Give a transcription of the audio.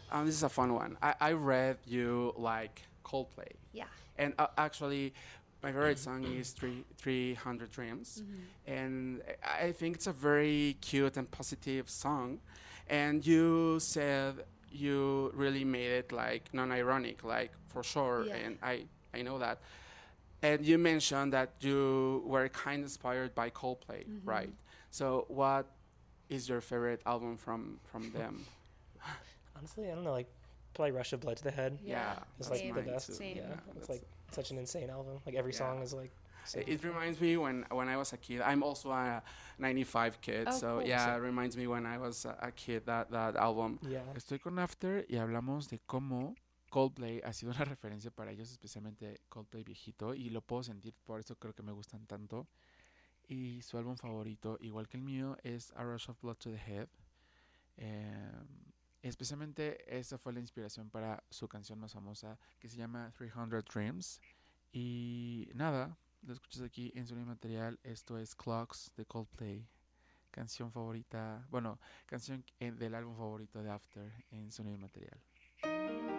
This is a fun one. I read you like Coldplay. Yeah. And actually, my favorite song is 300 Dreams. And I think it's a very cute and positive song. And you said you really made it like non-ironic, like for sure. Yeah. And I know that. And you mentioned that you were kind of inspired by Coldplay, right? So what is your favorite album from them? Honestly, I don't know, like probably Rush of Blood to the Head. Yeah, It's that's like the mine best. too. Same. Yeah, That's- it's like such an insane album. Like every song Yeah. is like. So It reminds me when I was a kid. I'm also a 95 kid, Oh, so cool. yeah, it reminds me when I was a kid that album. Yeah. Estoy con After y hablamos de cómo Coldplay ha sido una referencia para ellos, especialmente Coldplay viejito, y lo puedo sentir, por eso creo que me gustan tanto. Y su álbum favorito, igual que el mío, es A Rush of Blood to the Head. Especialmente esa fue la inspiración para su canción más famosa, que se llama 300 Dreams. Y nada, lo escuchas aquí en Sonido Material. Esto es Clocks de Coldplay. Canción favorita, bueno, canción del álbum favorito de After en Sonido Material.